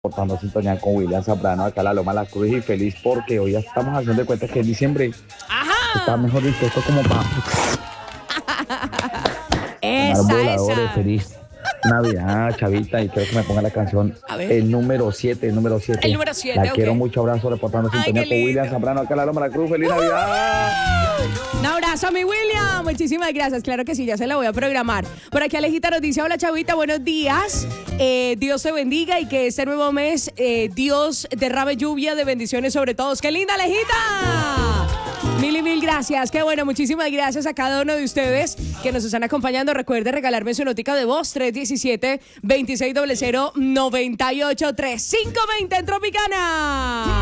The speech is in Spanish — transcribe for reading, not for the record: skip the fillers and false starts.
Portando sintonía con William Zambrano acá en la Loma de la Cruz y feliz porque hoy ya estamos haciendo de cuenta que en diciembre está ¡Ajá! mejor dicho esto como para ganar voladores, Esa. feliz Navidad, chavita, y quiero que me ponga la canción A ver. el número 7, el número El 7. número 7, La ok. quiero mucho, abrazo, reportando Ay, sintonía qué con William lindo. Zambrano acá en la Loma de la Cruz, feliz Navidad. Un abrazo, mi William. Muchísimas gracias. Claro que sí, ya se la voy a programar. Por aquí Alejita nos dice, hola, chavita, buenos días. Dios te bendiga y que este nuevo mes Dios derrame lluvia de bendiciones sobre todos. ¡Qué linda, Alejita! Mil y mil gracias. Qué bueno, muchísimas gracias a cada uno de ustedes que nos están acompañando. Recuerde regalarme su notica de voz, 317-2600-983520 en Tropicana.